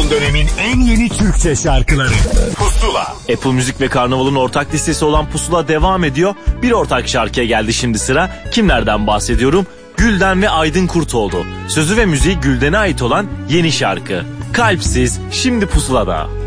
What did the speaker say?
Son dönemin en yeni Türkçe şarkıları Pusula. Apple Müzik ve Karnaval'ın ortak listesi olan Pusula devam ediyor. Bir ortak şarkıya geldi şimdi sıra. Kimlerden bahsediyorum? Gülden ve Aydın Kurtoğlu. Sözü ve müziği Gülden'e ait olan yeni şarkı. Kalpsiz şimdi Pusula'da.